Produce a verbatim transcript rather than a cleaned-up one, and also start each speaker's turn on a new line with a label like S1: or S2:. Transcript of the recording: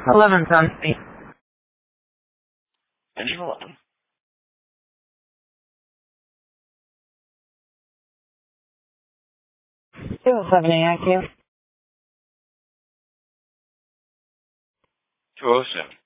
S1: Eleven something.
S2: Engine eleven.
S1: Two seventy active.
S2: Two oh seven.